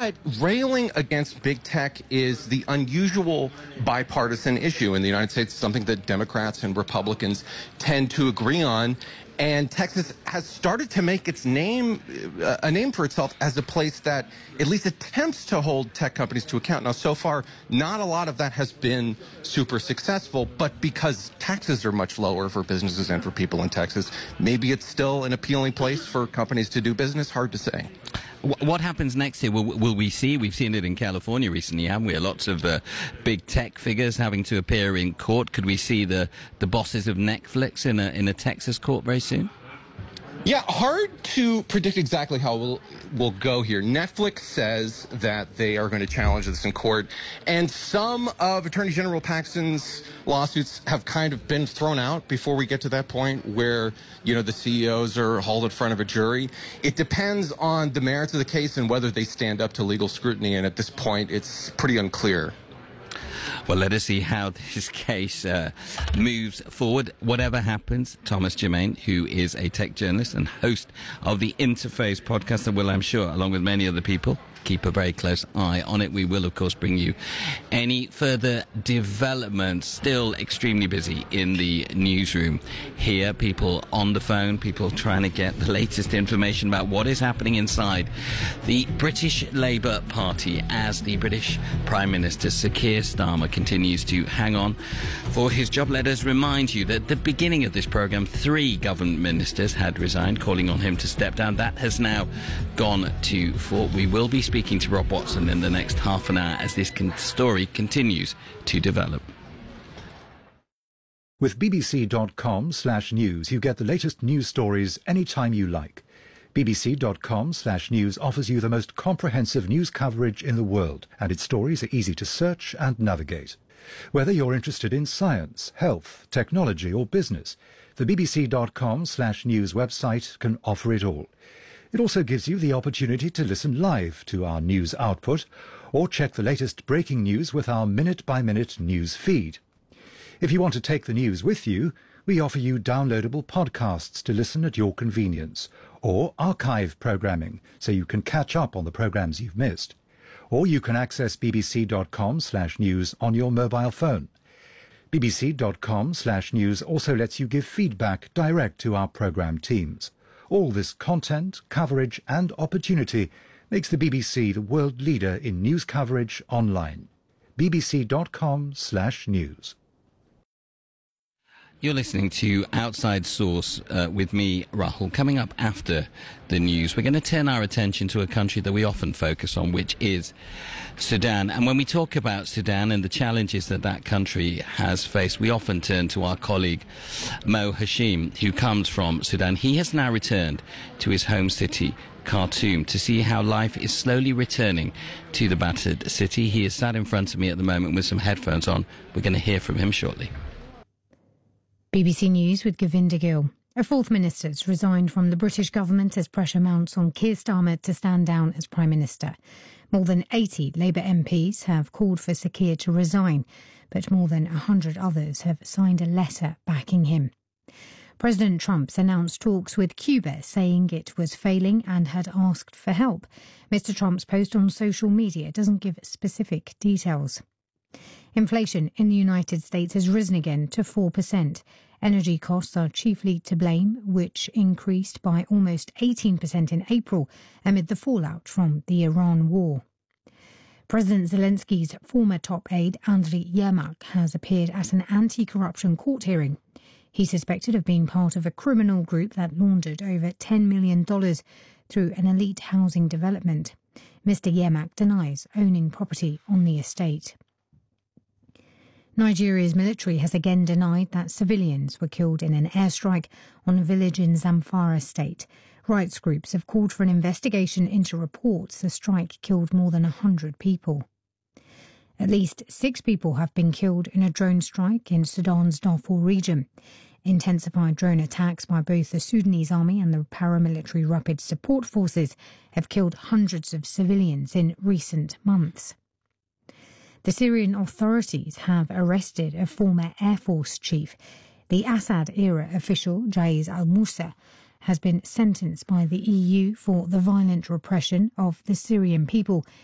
But railing against big tech is the unusual bipartisan issue in the United States, something that Democrats and Republicans tend to agree on. And Texas has started to make its name, a name for itself as a place that at least attempts to hold tech companies to account. Now, so far, not a lot of that has been super successful, but because taxes are much lower for businesses and for people in Texas, maybe it's still an appealing place for companies to do business. Hard to say. What happens next here? Will we see? We've seen it in California recently, haven't we? Lots of big tech figures having to appear in court. Could we see the bosses of Netflix in a Texas court very soon? Yeah, hard to predict exactly how we'll go here. Netflix says that they are going to challenge this in court, and some of Attorney General Paxton's lawsuits have kind of been thrown out before we get to that point where, the CEOs are hauled in front of a jury. It depends on the merits of the case and whether they stand up to legal scrutiny, and at this point, it's pretty unclear. Well, let us see how this case moves forward. Whatever happens, Thomas Germain, who is a tech journalist and host of the Interface podcast, that will, I'm sure, along with many other people, keep a very close eye on it. We will, of course, bring you any further developments. Still extremely busy in the newsroom here. People on the phone, people trying to get the latest information about what is happening inside the British Labour Party as the British Prime Minister, Sir Keir Starmer, continues to hang on for his job. Let us remind you that at the beginning of this programme, 3 government ministers had resigned, calling on him to step down. That has now gone to 4. We will be speaking to Rob Watson in the next half an hour as this story continues to develop. With bbc.com/news, you get the latest news stories anytime you like. bbc.com/news offers you the most comprehensive news coverage in the world, and its stories are easy to search and navigate. Whether you're interested in science, health, technology or business, the bbc.com/news website can offer it all. It also gives you the opportunity to listen live to our news output or check the latest breaking news with our minute-by-minute news feed. If you want to take the news with you, we offer you downloadable podcasts to listen at your convenience, or archive programming so you can catch up on the programmes you've missed. Or you can access bbc.com/news on your mobile phone. bbc.com/news also lets you give feedback direct to our programme teams. All this content, coverage and opportunity makes the BBC the world leader in news coverage online. bbc.com/news. You're listening to Outside Source with me, Rahul. Coming up after the news, we're going to turn our attention to a country that we often focus on, which is Sudan. And when we talk about Sudan and the challenges that that country has faced, we often turn to our colleague Mo Hashim, who comes from Sudan. He has now returned to his home city, Khartoum, to see how life is slowly returning to the battered city. He is sat in front of me at the moment with some headphones on. We're going to hear from him shortly. BBC News with Govinda Gill. A 4th minister's resigned from the British government as pressure mounts on Keir Starmer to stand down as Prime Minister. More than 80 Labour MPs have called for Sir Keir to resign, but more than 100 others have signed a letter backing him. President Trump's announced talks with Cuba, saying it was failing and had asked for help. Mr. Trump's post on social media doesn't give specific details. Inflation in the United States has risen again to 4%. Energy costs are chiefly to blame, which increased by almost 18% in April amid the fallout from the Iran war. President Zelensky's former top aide, Andriy Yermak, has appeared at an anti-corruption court hearing. He's suspected of being part of a criminal group that laundered over $10 million through an elite housing development. Mr. Yermak denies owning property on the estate. Nigeria's military has again denied that civilians were killed in an airstrike on a village in Zamfara state. Rights groups have called for an investigation into reports the strike killed more than 100 people. At least 6 people have been killed in a drone strike in Sudan's Darfur region. Intensified drone attacks by both the Sudanese army and the paramilitary rapid support forces have killed hundreds of civilians in recent months. The Syrian authorities have arrested a former Air Force chief. The Assad-era official, Jaiz al-Musa, has been sentenced by the EU for the violent repression of the Syrian people